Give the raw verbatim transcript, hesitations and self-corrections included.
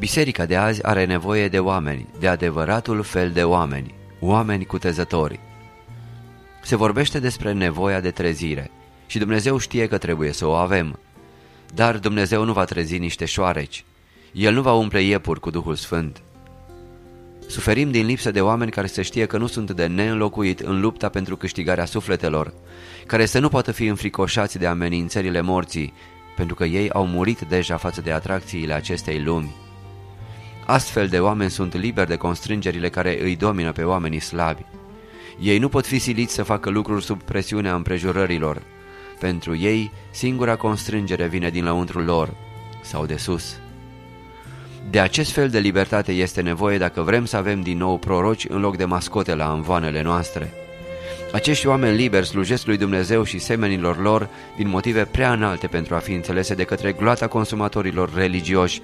Biserica de azi are nevoie de oameni, de adevăratul fel de oameni, oameni cutezători. Se vorbește despre nevoia de trezire și Dumnezeu știe că trebuie să o avem. Dar Dumnezeu nu va trezi niște șoareci. El nu va umple iepuri cu Duhul Sfânt. Suferim din lipsă de oameni care să știe că nu sunt de neînlocuit în lupta pentru câștigarea sufletelor, care să nu poată fi înfricoșați de amenințările morții, pentru că ei au murit deja față de atracțiile acestei lumi. Astfel de oameni sunt liberi de constrângerile care îi domină pe oamenii slabi. Ei nu pot fi siliți să facă lucruri sub presiunea împrejurărilor. Pentru ei, singura constrângere vine din lăuntrul lor sau de sus. De acest fel de libertate este nevoie dacă vrem să avem din nou proroci în loc de mascote la anvoanele noastre. Acești oameni liberi slujesc lui Dumnezeu și semenilor lor din motive prea înalte pentru a fi înțelese de către gloata consumatorilor religioși